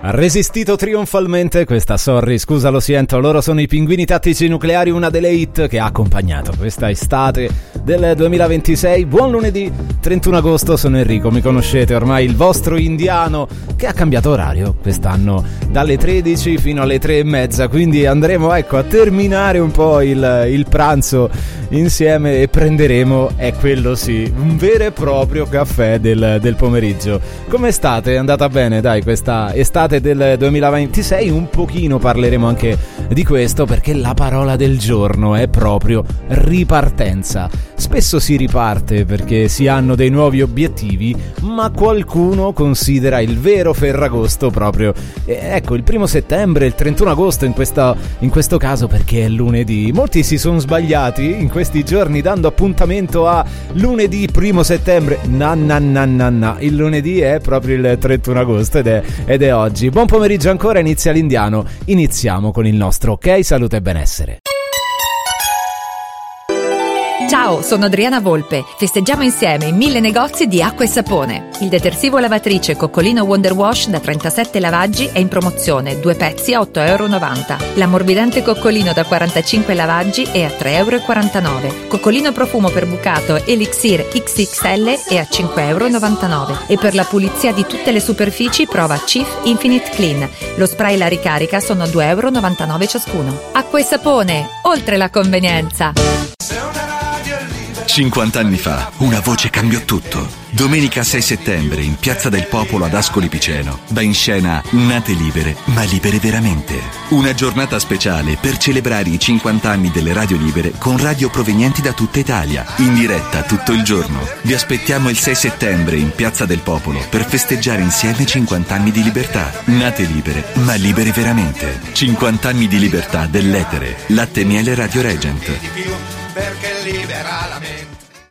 Ha resistito trionfalmente questa Sorry, scusa lo siento, loro sono i Pinguini Tattici Nucleari, una delle hit che ha accompagnato questa estate del 2026. Buon lunedì 31 agosto, sono Enrico, mi conoscete ormai, il vostro indiano che ha cambiato orario quest'anno dalle 13 fino alle 3:30, quindi andremo a terminare un po' il pranzo insieme e prenderemo, è quello sì, un vero e proprio caffè del pomeriggio. Come state? È andata bene, dai, questa estate del 2026? Un pochino parleremo anche di questo, perché la parola del giorno è proprio ripartenza. Spesso si riparte perché si hanno dei nuovi obiettivi, ma qualcuno considera il vero Ferragosto proprio ecco, il 1 settembre, il 31 agosto in questo caso, perché è lunedì. Molti si sono sbagliati in questi giorni dando appuntamento a lunedì 1 settembre. No, il lunedì è proprio il 31 agosto ed è oggi. Buon pomeriggio ancora, inizia l'Indiano. Iniziamo con il nostro Ok Salute e Benessere. Ciao, sono Adriana Volpe. Festeggiamo insieme i 1000 negozi di acqua e sapone. Il detersivo lavatrice Coccolino Wonder Wash da 37 lavaggi è in promozione, 2 pezzi a €8,90 €. L'ammorbidente Coccolino da 45 lavaggi è a €3,49 €. Coccolino profumo per bucato Elixir XXL è a €5,99 €. E per la pulizia di tutte le superfici prova Chief Infinite Clean. Lo spray e la ricarica sono €2,99 € ciascuno. Acqua e sapone, oltre la convenienza. 50 anni fa, una voce cambiò tutto. Domenica 6 settembre, in Piazza del Popolo ad Ascoli Piceno, va in scena Nate Libere, ma libere veramente. Una giornata speciale per celebrare i 50 anni delle radio libere con radio provenienti da tutta Italia, in diretta tutto il giorno. Vi aspettiamo il 6 settembre in Piazza del Popolo per festeggiare insieme 50 anni di libertà. Nate libere, ma libere veramente. 50 anni di libertà dell'etere. Latte e miele Radio Regent. Perché libera la mente.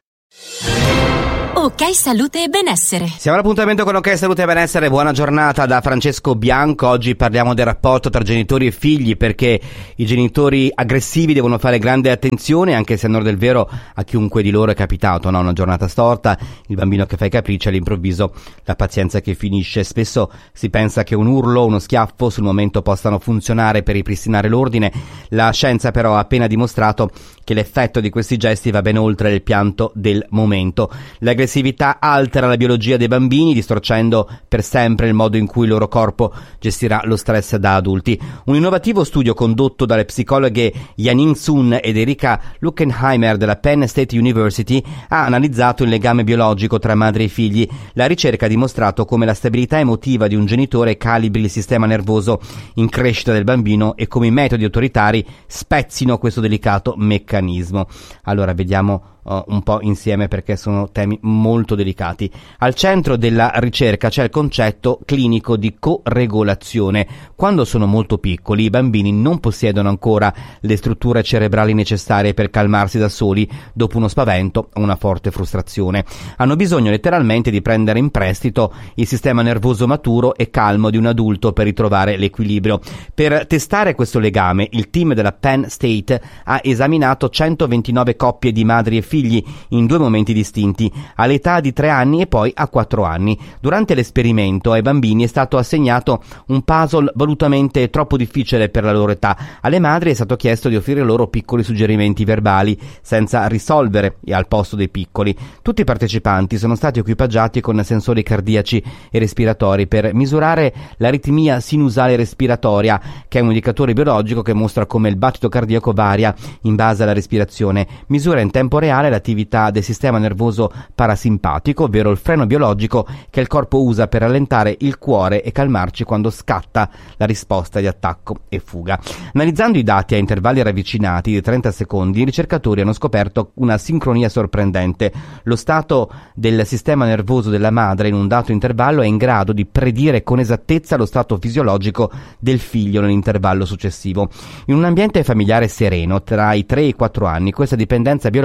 Ok Salute e Benessere. Siamo all'appuntamento con Ok Salute e Benessere. Buona giornata da Francesco Bianco. Oggi parliamo del rapporto tra genitori e figli, perché i genitori aggressivi devono fare grande attenzione, anche se a onor del vero a chiunque di loro è capitato, no? Una giornata storta, il bambino che fa i capricci, all'improvviso la pazienza che finisce. Spesso si pensa che un urlo, uno schiaffo sul momento possano funzionare per ripristinare l'ordine. La scienza però ha appena dimostrato che l'effetto di questi gesti va ben oltre il pianto del momento. L'aggressività altera la biologia dei bambini, distorcendo per sempre il modo in cui il loro corpo gestirà lo stress da adulti. Un innovativo studio condotto dalle psicologhe Yanin Sun ed Erika Luckenheimer della Penn State University ha analizzato il legame biologico tra madre e figli. La ricerca ha dimostrato come la stabilità emotiva di un genitore calibri il sistema nervoso in crescita del bambino e come i metodi autoritari spezzino questo delicato meccanismo. Allora vediamo un po' insieme, perché sono temi molto delicati. Al centro della ricerca c'è il concetto clinico di coregolazione. Quando sono molto piccoli, i bambini non possiedono ancora le strutture cerebrali necessarie per calmarsi da soli dopo uno spavento o una forte frustrazione. Hanno bisogno letteralmente di prendere in prestito il sistema nervoso maturo e calmo di un adulto per ritrovare l'equilibrio. Per testare questo legame, il team della Penn State ha esaminato 129 coppie di madri e figli in 2 momenti distinti, all'età di 3 anni e poi a 4 anni. Durante l'esperimento ai bambini è stato assegnato un puzzle volutamente troppo difficile per la loro età. Alle madri è stato chiesto di offrire loro piccoli suggerimenti verbali senza risolvere al posto dei piccoli. Tutti i partecipanti sono stati equipaggiati con sensori cardiaci e respiratori per misurare l'aritmia sinusale respiratoria, che è un indicatore biologico che mostra come il battito cardiaco varia in base alla respirazione. Misura in tempo reale l'attività del sistema nervoso parasimpatico, ovvero il freno biologico che il corpo usa per rallentare il cuore e calmarci quando scatta la risposta di attacco e fuga. Analizzando i dati a intervalli ravvicinati di 30 secondi, i ricercatori hanno scoperto una sincronia sorprendente. Lo stato del sistema nervoso della madre in un dato intervallo è in grado di predire con esattezza lo stato fisiologico del figlio nell'intervallo successivo. In un ambiente familiare sereno, tra i 3 e i 4 anni, questa dipendenza biologica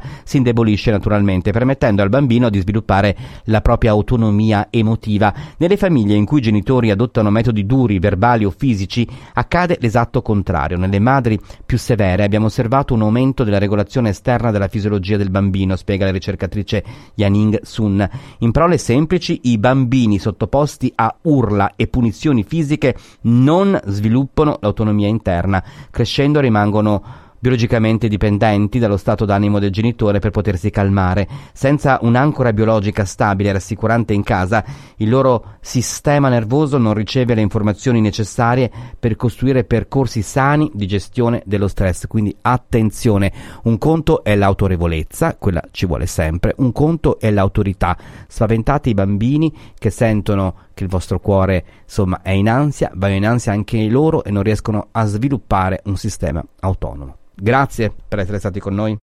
si indebolisce naturalmente, permettendo al bambino di sviluppare la propria autonomia emotiva. Nelle famiglie in cui i genitori adottano metodi duri, verbali o fisici, accade l'esatto contrario. Nelle madri più severe abbiamo osservato un aumento della regolazione esterna della fisiologia del bambino, spiega la ricercatrice Yaning Sun. In parole semplici, i bambini sottoposti a urla e punizioni fisiche non sviluppano l'autonomia interna. Crescendo rimangono biologicamente dipendenti dallo stato d'animo del genitore per potersi calmare. Senza un'ancora biologica stabile e rassicurante in casa, il loro sistema nervoso non riceve le informazioni necessarie per costruire percorsi sani di gestione dello stress. Quindi attenzione, un conto è l'autorevolezza, quella ci vuole sempre, un conto è l'autorità. Spaventate i bambini che sentono che il vostro cuore insomma è in ansia, vanno in ansia anche loro e non riescono a sviluppare un sistema autonomo. Grazie per essere stati con noi.